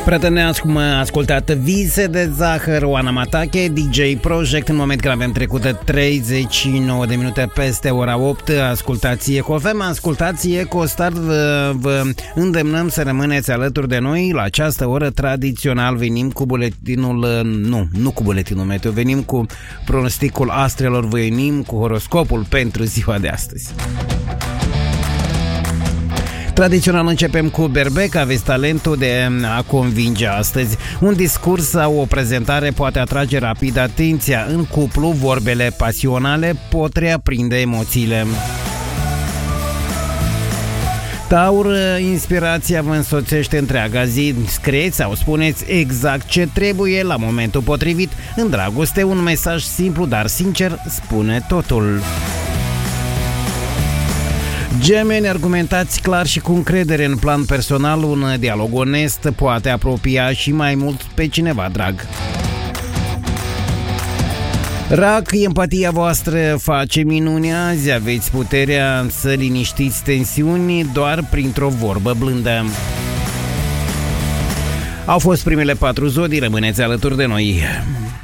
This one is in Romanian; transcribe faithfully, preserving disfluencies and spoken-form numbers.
Prietenească, cum ascultat Vise de Zahăr, Oana Matache, D J Project. În moment când avem trecută treizeci și nouă de minute peste ora opt, ascultați Eco F M, ascultați Eco Star. Vă, vă îndemnăm să rămâneți alături de noi. La această oră tradițional venim cu buletinul, nu, nu cu buletinul meteo, venim cu pronosticul astrelor, venim cu horoscopul pentru ziua de astăzi. Tradițional începem cu berbec, aveți talentul de a convinge astăzi. Un discurs sau o prezentare poate atrage rapid atenția. În cuplu, vorbele pasionale pot reaprinde emoțiile. Taur, inspirația vă însoțește întreaga zi. Scrieți sau spuneți exact ce trebuie la momentul potrivit. În dragoste, un mesaj simplu, dar sincer, spune totul. Gemeni, argumentați clar și cu încredere în plan personal. Un dialog onest poate apropia și mai mult pe cineva drag. Rac, empatia voastră face minuni azi. Aveți puterea să liniștiți tensiuni doar printr-o vorbă blândă. Au fost primele patru zodii, rămâneți alături de noi.